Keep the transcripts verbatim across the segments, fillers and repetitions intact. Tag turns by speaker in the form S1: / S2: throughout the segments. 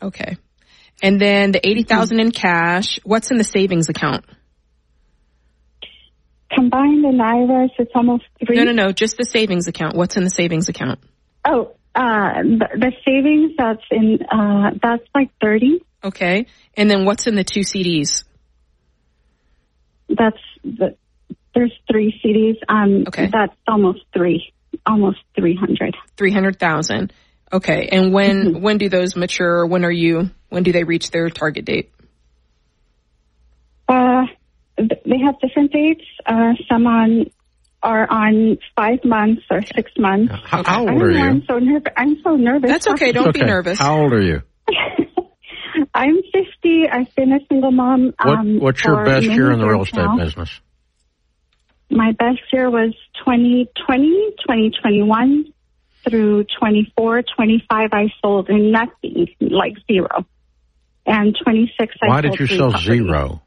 S1: Okay. And then the eighty thousand in cash. What's in the savings account?
S2: Combined in I R A S, it's almost three.
S1: No, no, no. Just the savings account. What's in the savings account?
S2: Oh, uh, the, the savings that's in, uh, that's like thirty.
S1: Okay. And then what's in the two C Ds?
S2: That's the, there's three C Ds. Um,
S1: okay.
S2: That's almost three, almost three hundred.
S1: three hundred thousand. Okay. And when, mm-hmm. when do those mature? When are you, when do they reach their target date?
S2: Uh, they have different dates. Uh, some on are on five months or six months.
S3: How, how old are you?
S2: I'm so nervous. I'm so nervous.
S1: That's okay. Don't
S3: okay.
S1: be nervous.
S3: How old are you?
S2: I'm fifty. I've been a single mom. Um,
S3: what, what's your best year in the real estate
S2: now.
S3: business?
S2: My best year was twenty twenty, twenty twenty-one through twenty-four, twenty-five. I sold in nothing, like zero. And twenty-six, I
S3: Why
S2: sold
S3: did you sell
S2: properties.
S3: zero?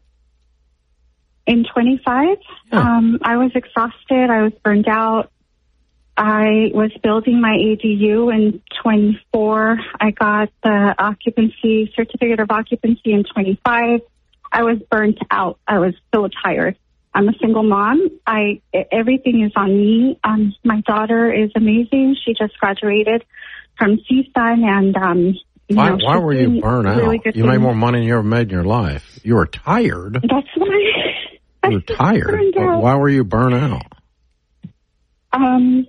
S2: In twenty-five,
S3: yeah.
S2: um, I was exhausted. I was burned out. I was building my A D U in twenty-four. I got the occupancy, certificate of occupancy in twenty-five. I was burnt out. I was so tired. I'm a single mom. I, everything is on me. Um, my daughter is amazing. She just graduated from C S U N and, um, you
S3: why,
S2: know,
S3: why were you burnt
S2: really
S3: out? You made
S2: things.
S3: more money than you ever made in your life. You were tired.
S2: That's why.
S3: You were tired. But why were you burnt out?
S2: Um,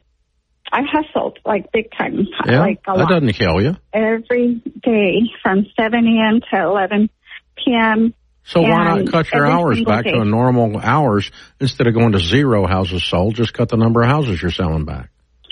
S2: I hustled like big time.
S3: Yeah,
S2: like a
S3: that
S2: lot.
S3: doesn't kill you.
S2: Every day from seven a.m. to eleven p.m.
S3: So why not cut your hours back
S2: day.
S3: to a normal hours instead of going to zero houses sold? Just cut the number of houses you're selling back.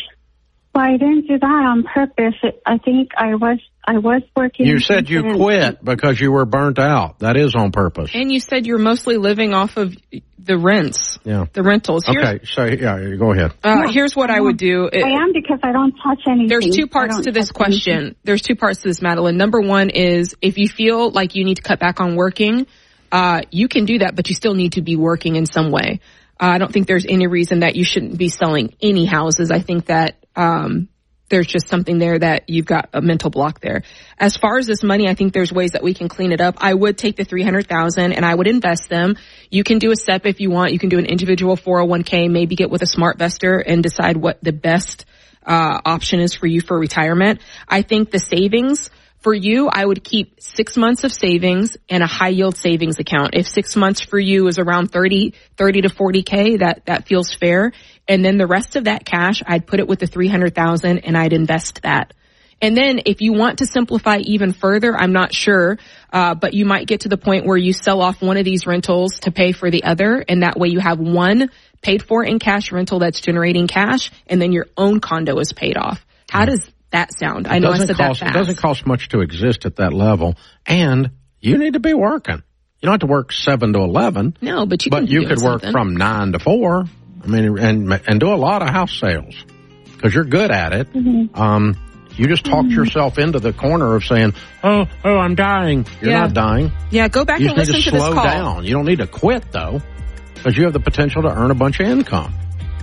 S2: Well, I didn't do that on purpose. It, I think I was I was working.
S3: You said you quit because you were burnt out. That is on purpose.
S1: And you said you're mostly living off of the rents.
S3: Yeah.
S1: The rentals. Here's,
S3: okay, so yeah, go ahead.
S1: Uh,
S2: no,
S1: here's what I would do. It,
S2: I am because I don't touch anything.
S1: There's two parts to this question. Anything. There's two parts to this, Madeline. Number one is if you feel like you need to cut back on working, uh, you can do that, but you still need to be working in some way. Uh, I don't think there's any reason that you shouldn't be selling any houses. I think that um, there's just something there that you've got a mental block there. As far as this money, I think there's ways that we can clean it up. I would take the three hundred thousand dollars and I would invest them. You can do a S E P if you want. You can do an individual four oh one k, maybe get with a SmartVestor and decide what the best uh, option is for you for retirement. I think the savings for you, I would keep six months of savings and a high yield savings account. If six months for you is around thirty, thirty to forty K, that, that feels fair. And then the rest of that cash, I'd put it with the three hundred thousand and I'd invest that. And then if you want to simplify even further, I'm not sure, uh, but you might get to the point where you sell off one of these rentals to pay for the other. And that way you have one paid for in cash rental that's generating cash and then your own condo is paid off. How does that sound? I know I said
S3: cost,
S1: that fast.
S3: It doesn't cost much to exist at that level, and you need to be working. You don't have to work seven to eleven.
S1: No, but you
S3: but
S1: can
S3: you
S1: do
S3: could work
S1: something.
S3: from nine to four. I mean, and and do a lot of house sales because you're good at it.
S2: Mm-hmm.
S3: Um, you just talked
S2: mm-hmm.
S3: yourself into the corner of saying, "Oh, oh, I'm dying." You're
S1: yeah.
S3: not dying.
S1: Yeah, go back
S3: you
S1: and
S3: just
S1: listen
S3: need to,
S1: to
S3: slow
S1: this call.
S3: down. You don't need to quit though, because you have the potential to earn a bunch of income.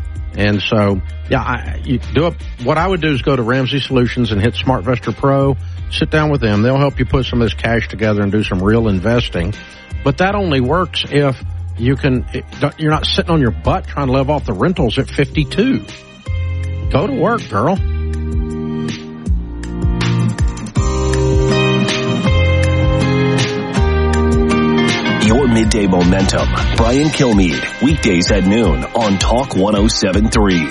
S3: And so, yeah, I, you do it. What I would do is go to Ramsey Solutions and hit SmartVestor Pro, sit down with them. They'll help you put some of this cash together and do some real investing. But that only works if you can, it, you're not sitting on your butt trying to live off the rentals at fifty-two. Go to work, girl.
S4: Your Midday Momentum. Brian Kilmeade. Weekdays at noon on Talk one oh seven point three.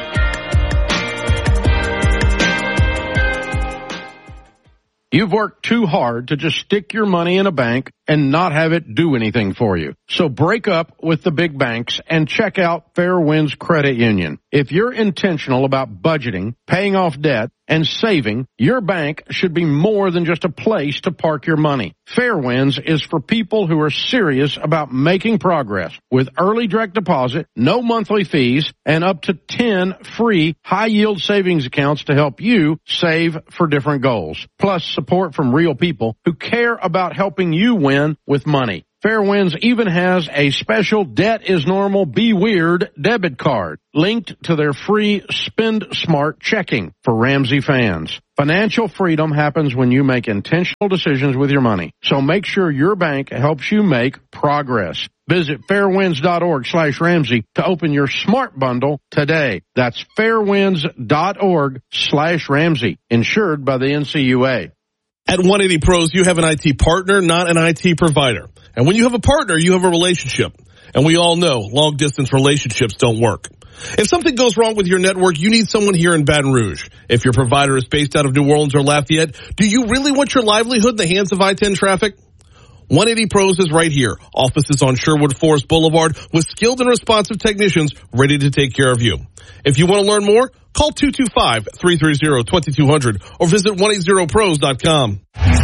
S3: You've worked too hard to just stick your money in a bank and not have it do anything for you. So break up with the big banks and check out Fairwinds Credit Union. If you're intentional about budgeting, paying off debt, and saving, your bank should be more than just a place to park your money. Fairwinds is for people who are serious about making progress with early direct deposit, no monthly fees, and up to ten free high-yield savings accounts to help you save for different goals. Plus support from real people who care about helping you win with money. Fairwinds even has a special Debt is Normal, Be Weird debit card linked to their free Spend Smart checking for Ramsey fans. Financial freedom happens when you make intentional decisions with your money. So make sure your bank helps you make progress. Visit fairwinds.org slash Ramsey to open your smart bundle today. That's fairwinds.org slash Ramsey. Insured by the N C U A.
S5: At one eighty Pros, you have an I T partner, not an I T provider. And when you have a partner, you have a relationship. And we all know long-distance relationships don't work. If something goes wrong with your network, you need someone here in Baton Rouge. If your provider is based out of New Orleans or Lafayette, do you really want your livelihood in the hands of I ten traffic? one eighty Pros is right here. Offices on Sherwood Forest Boulevard with skilled and responsive technicians ready to take care of you. If you want to learn more, call two two five, three three zero, two two zero zero or visit one eighty pros dot com.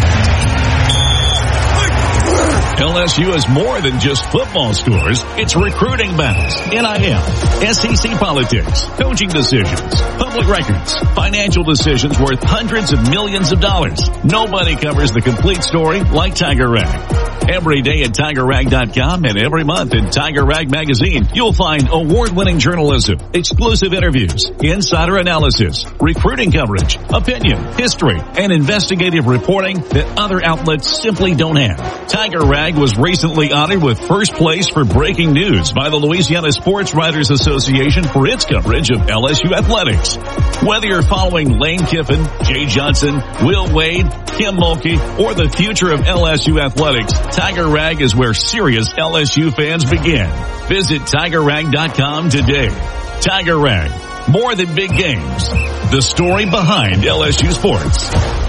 S6: L S U is more than just football scores. It's recruiting battles, N I L, S E C politics, coaching decisions, public records, financial decisions worth hundreds of millions of dollars. Nobody covers the complete story like Tiger Rag. Every day at Tiger Rag dot com and every month in Tiger Rag Magazine, you'll find award-winning journalism, exclusive interviews, insider analysis, recruiting coverage, opinion, history, and investigative reporting that other outlets simply don't have. Tiger Rag was recently honored with first place for breaking news by the Louisiana Sports Writers Association for its coverage of L S U athletics. Whether you're following Lane Kiffin, Jay Johnson, Will Wade, Kim Mulkey, or the future of L S U athletics, Tiger Rag is where serious L S U fans begin. Visit Tiger Rag dot com today. Tiger Rag, more than big games. The story behind L S U sports.